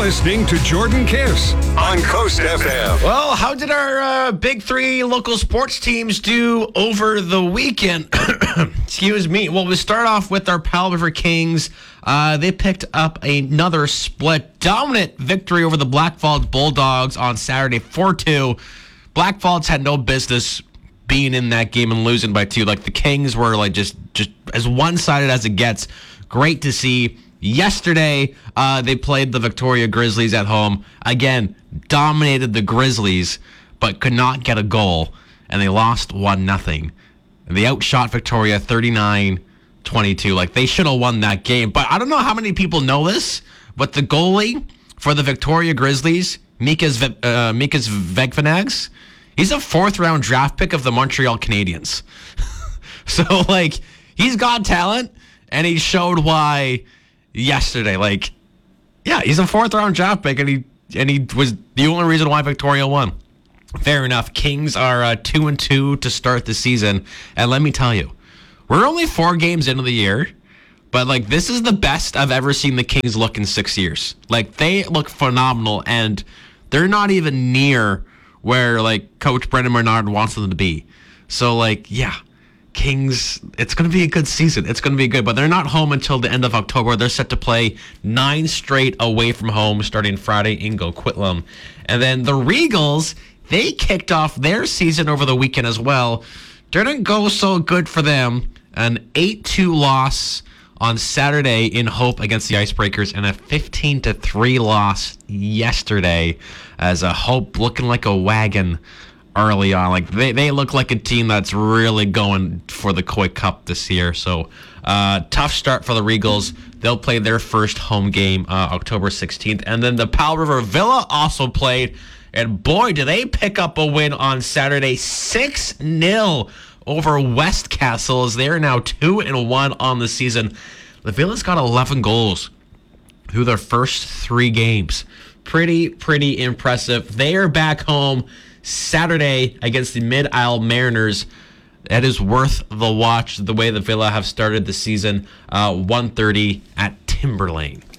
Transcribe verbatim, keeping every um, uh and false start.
listening to Jordan Kiss on Coast F M. Well, how did our uh, big three local sports teams do over the weekend? Excuse me. Well, we start off with our Powell River Kings. Uh, they picked up another split dominant victory over the Blackfalds Bulldogs on Saturday, four two. Blackfalds had no business being in that game and losing by two. Like, the Kings were like just just as one-sided as it gets. Great to see. Yesterday, uh, they played the Victoria Grizzlies at home. Again, dominated the Grizzlies, but could not get a goal, and they lost one nothing. They outshot Victoria thirty-nine twenty-two. Like, they should have won that game. But I don't know how many people know this, but the goalie for the Victoria Grizzlies, Mikas uh, Mikas Vegvanags, he's a fourth-round draft pick of the Montreal Canadiens. So, like, he's got talent, and he showed why yesterday. Like, yeah, he's a fourth-round draft pick, and he and he was the only reason why Victoria won. Fair enough. Kings are uh, two and two to start the season, and let me tell you, we're only four games into the year, but like this is the best I've ever seen the Kings look in six years. Like, they look phenomenal, and they're not even near where like Coach Brendan Bernard wants them to be. So like, yeah. Kings, it's going to be a good season. It's going to be good, but they're not home until the end of October. They're set to play nine straight away from home starting Friday in Coquitlam. And then the Regals, they kicked off their season over the weekend as well. Didn't go so good for them. An eight two loss on Saturday in Hope against the Icebreakers, and a fifteen to three loss yesterday as a Hope looking like a wagon early on. Like, they, they look like a team that's really going for the Koi Cup this year. So, uh, tough start for the Regals. They'll play their first home game uh, October sixteenth. And then the Powell River Villa also played. And boy, did they pick up a win on Saturday, six nil over Westcastle, as they are now two and one on the season. The Villa's got eleven goals through their first three games. Pretty, pretty impressive. They are back home Saturday against the Mid-Isle Mariners. That is worth the watch, the way the Villa have started the season. uh, one thirty at Timberlane.